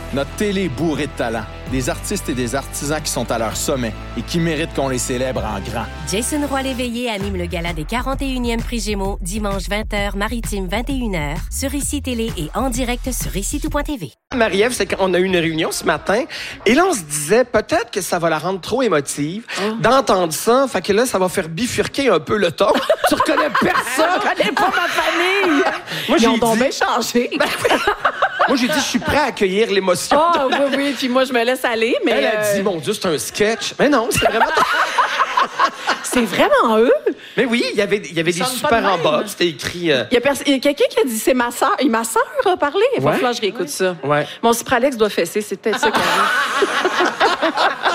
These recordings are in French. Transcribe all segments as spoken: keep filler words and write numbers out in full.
Notre télé est bourrée de talent. Des artistes et des artisans qui sont à leur sommet et qui méritent qu'on les célèbre en grand. Jason Roy-Léveillé anime le gala des quarante et unième Prix Gémeaux, dimanche vingt heures, Maritime vingt et une heures, sur Ici Télé et en direct sur ici tout point t v. Marie-Ève, c'est qu'on a eu une réunion ce matin et là, on se disait peut-être que ça va la rendre trop émotive oh. d'entendre ça. Fait que là, ça va faire bifurquer un peu le ton. Tu reconnais personne. Je connais pas ma famille. Moi, Ils j'ai ont dit... donc bien changé. Ben, oui. Moi, j'ai dit, je suis prêt à accueillir l'émotion. Ah oh, oui, oui. Puis moi, je me laisse aller. Mais Elle a euh... dit, mon Dieu, c'est un sketch. Mais non, c'est vraiment... C'est vraiment eux? Mais oui, il y avait, il y avait des super en bas. C'était écrit... Euh... Il y a, pers- il y a quelqu'un qui a dit, c'est ma soeur. Et ma soeur a parlé. Il va falloir que je réécoute ouais. ça. Ouais. Mon Cipralex doit fesser. C'est peut-être ça qui arrive.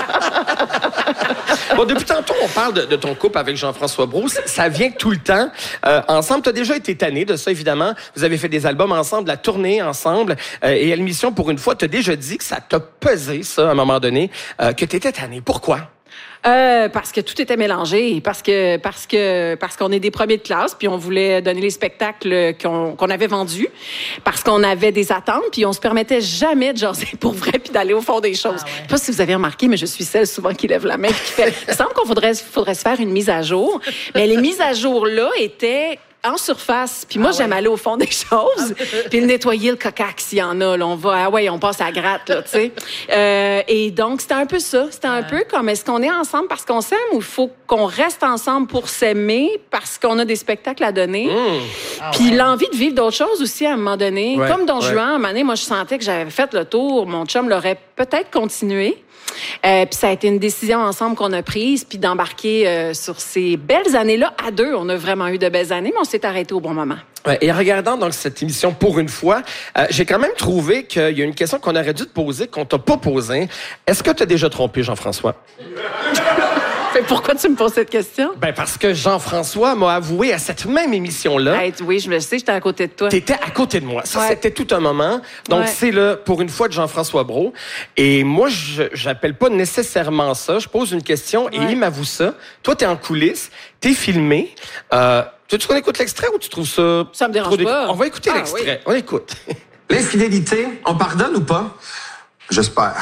Bon, depuis tantôt, on parle de, de ton couple avec Jean-François Brault. Ça vient tout le temps. Euh, ensemble, tu as déjà été tanné de ça, évidemment. Vous avez fait des albums ensemble, la tournée ensemble. Euh, et à l'émission, pour une fois, tu as déjà dit que ça t'a pesé, ça, à un moment donné, euh, que tu étais tanné. Pourquoi? Euh, parce que tout était mélangé, parce que parce que parce qu'on est des premiers de classe, puis on voulait donner les spectacles qu'on, qu'on avait vendus, parce qu'on avait des attentes, puis on se permettait jamais de jaser pour vrai, puis d'aller au fond des choses. Ah ouais. Je sais pas si vous avez remarqué, mais je suis celle souvent qui lève la main, puis qui fait. Il semble qu'on faudrait faudrait se faire une mise à jour, mais les mises à jour là étaient en surface. Puis moi, ah ouais. j'aime aller au fond des choses. Puis le nettoyer le cocac s'il y en a. Là, on va, ah ouais, on passe à la gratte, là, tu sais. Euh, et donc, c'était un peu ça. C'était un ouais. peu comme, est-ce qu'on est ensemble parce qu'on s'aime ou il faut qu'on reste ensemble pour s'aimer parce qu'on a des spectacles à donner? Mmh. Ah Puis ouais. l'envie de vivre d'autres choses aussi à un moment donné. Ouais. Comme Don ouais. Juan, à un moment donné, moi, je sentais que j'avais fait le tour. Mon chum l'aurait peut-être continué. Euh, puis ça a été une décision ensemble qu'on a prise, puis d'embarquer euh, sur ces belles années-là à deux. On a vraiment eu de belles années, mais on s'est arrêté au bon moment. Ouais, et en regardant donc cette émission pour une fois, euh, j'ai quand même trouvé qu'il y a une question qu'on aurait dû te poser, qu'on t'a pas posée. Est-ce que tu as déjà trompé Jean-François? Pourquoi tu me poses cette question? Ben parce que Jean-François m'a avoué à cette même émission-là. Hey, oui, je me sais, j'étais à côté de toi. T'étais à côté de moi. Ça, ouais. c'était tout un moment. Donc, ouais. c'est le pour une fois de Jean-François Brault. Et moi, je j'appelle pas nécessairement ça. Je pose une question et ouais. il m'avoue ça. Toi, t'es en coulisses, t'es filmé. Euh, tu veux qu'on écoute l'extrait ou tu trouves ça... Ça me dérange pas. On va écouter ah, l'extrait. Oui. On écoute. L'infidélité, on pardonne ou pas? J'espère.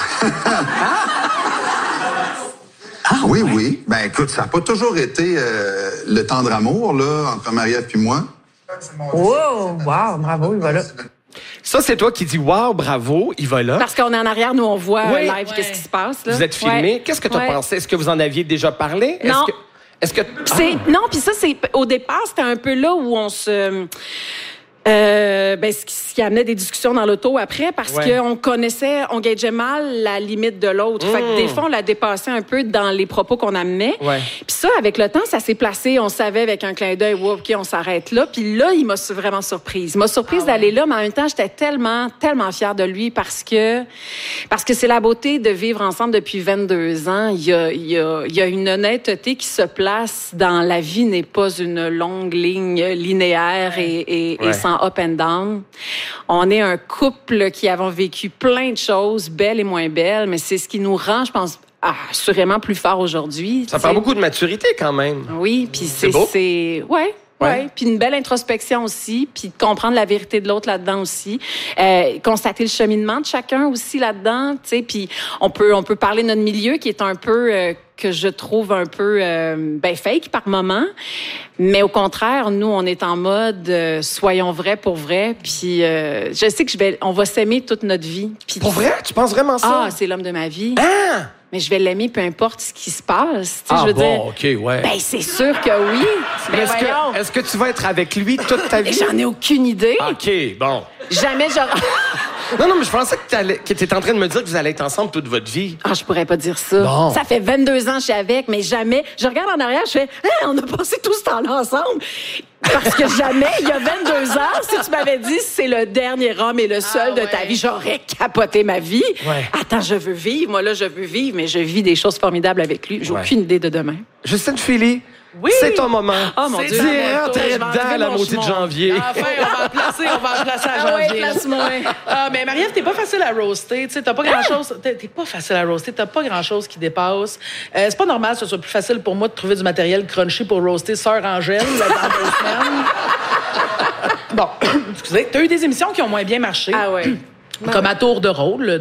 Ah, oui, oui. Ben écoute, ça n'a pas toujours été euh, le tendre amour là, entre Marie-Ève et moi. Wow, wow, bravo, il va là. Ça, c'est toi qui dis « Wow, bravo, il va là ». Parce qu'on est en arrière, nous, on voit oui. live ouais. qu'est-ce qui se passe. Là. Vous êtes filmé. Ouais. Qu'est-ce que tu as ouais. pensé? Est-ce que vous en aviez déjà parlé? Non. Est-ce que... Est-ce que... C'est... Ah. Non, puis ça, c'est... Au départ, c'était un peu là où on se... Euh, ben, ce qui, ce qui amenait des discussions dans l'auto après, parce ouais. qu'on connaissait, on gageait mal la limite de l'autre. Mmh. Fait que des fois, on la dépassait un peu dans les propos qu'on amenait. Ouais. Puis ça, avec le temps, ça s'est placé. On savait avec un clin d'œil, wow, OK, on s'arrête là. Puis là, il m'a vraiment surprise. Il m'a surprise ah, d'aller ouais. là, mais en même temps, j'étais tellement, tellement fière de lui parce que, parce que c'est la beauté de vivre ensemble depuis vingt-deux ans. Il y a, il y a, il y a une honnêteté qui se place dans la vie n'est pas une longue ligne linéaire et, et, ouais. et sans up and down. On est un couple qui avons vécu plein de choses, belles et moins belles, mais c'est ce qui nous rend, je pense, assurément plus fort aujourd'hui. Ça prend beaucoup de maturité quand même. Oui, puis c'est... C'est beau? C'est... Ouais. Oui, ouais. Puis une belle introspection aussi, puis de comprendre la vérité de l'autre là-dedans aussi. Euh, constater le cheminement de chacun aussi là-dedans, tu sais. Puis on peut, on peut parler de notre milieu qui est un peu... Euh, que je trouve un peu euh, ben fake par moment, mais au contraire, nous on est en mode euh, soyons vrais pour vrai, puis euh, je sais que je vais, on va s'aimer toute notre vie. Puis pour vrai, tu penses vraiment ça? Ah, c'est l'homme de ma vie. Ah! Mais je vais l'aimer peu importe ce qui se passe. Ah je veux bon, dire, ok, ouais. Ben c'est sûr que oui. Mais est-ce que, est-ce que tu vas être avec lui toute ta vie? J'en ai aucune idée. Ok, bon. Jamais j'aurais. Non, non, mais je pensais que tu étais en train de me dire que vous allez être ensemble toute votre vie. Ah, je pourrais pas dire ça. Bon. Ça fait vingt-deux ans que je suis avec, mais jamais. Je regarde en arrière, je fais, hey, on a passé tout ce temps-là ensemble. Parce que jamais, il y a vingt-deux ans, si tu m'avais dit c'est le dernier homme et le seul ah, de ouais. ta vie, j'aurais capoté ma vie. Ouais. Attends, je veux vivre. Moi, là, je veux vivre, mais je vis des choses formidables avec lui. J'ai ouais. aucune idée de demain. Justine Philly. Oui. C'est ton moment. Oh mon c'est Dieu. C'est rentré dedans la moitié de janvier. Enfin, on va en placer, on va en placer à janvier. Ah oui, place-moi. Ah, mais Marie-Ève, t'es pas facile à roaster. Tu sais, t'as pas grand-chose. T'es, t'es pas facile à roaster. T'as pas grand-chose qui dépasse. Euh, c'est pas normal que ce soit plus facile pour moi de trouver du matériel crunchy pour roaster Sœur Angèle là, dans deux semaines. Bon, excusez. T'as eu des émissions qui ont moins bien marché. Ah ouais. Comme à tour de rôle.